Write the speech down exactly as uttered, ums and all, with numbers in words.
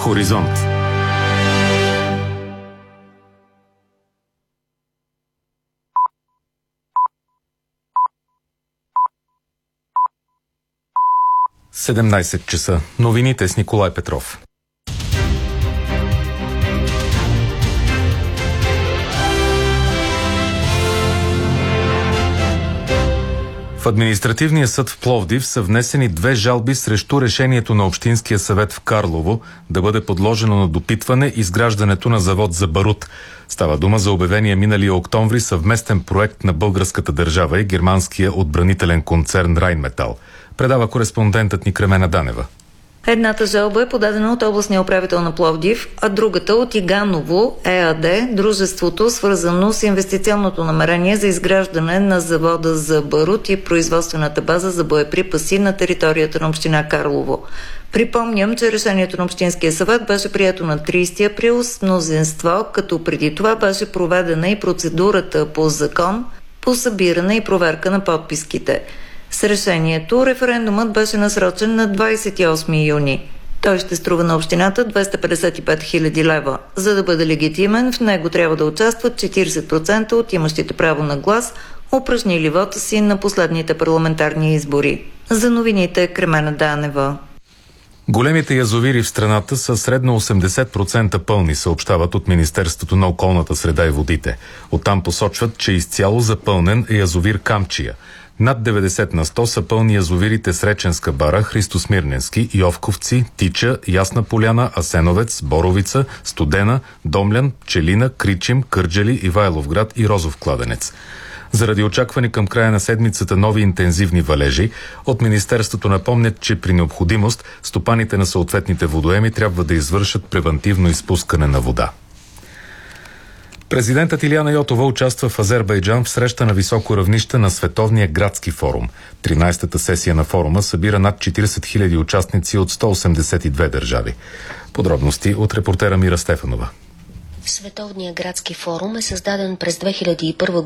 Хоризонт. седемнайсет часа. Новините с Николай Петров. В Административния съд в Пловдив са внесени две жалби срещу решението на Общинския съвет в Карлово да бъде подложено на допитване изграждането на завод за барут. Става дума за обявения миналия октомври съвместен проект на българската държава и германския отбранителен концерн Райнметал. Предава кореспондентът ни Кремена Данева. Едната жалба е подадена от областния управител на Пловдив, а другата от Иганово ЕАД, дружеството свързано с инвестиционното намерение за изграждане на завода за барут и производствената база за боеприпаси на територията на община Карлово. Припомням, че решението на Общинския съвет беше прието на трийсети април с мнозинство, като преди това беше проведена и процедурата по закон по събиране и проверка на подписките. С решението референдумът беше насрочен на двайсет и осми юни. Той ще струва на общината двеста петдесет и пет хиляди лева. За да бъде легитимен, в него трябва да участват четирийсет процента от имащите право на глас, упражнили вота си на последните парламентарни избори. За новините Кремена Данева. Големите язовири в страната са средно осемдесет процента пълни, съобщават от Министерството на околната среда и водите. Оттам посочват, че изцяло запълнен е язовир Камчия. Над деветдесет на сто са пълни язовирите Среченска бара, Христо Смирненски, Йовковци, Тича, Ясна поляна, Асеновец, Боровица, Студена, Домлян, Пчелина, Кричим, Кърджали, Ивайловград и Розов кладенец. Заради очаквани към края на седмицата нови интензивни валежи, от Министерството напомнят, че при необходимост стопаните на съответните водоеми трябва да извършат превантивно изпускане на вода. Президентът Илияна Йотова участва в Азербайджан в среща на високо равнище на Световния градски форум. тринайсетата сесия на форума събира над четирийсет хиляди участници от сто осемдесет и две държави. Подробности от репортера Мира Стефанова. Световния градски форум е създаден през две хиляди и първа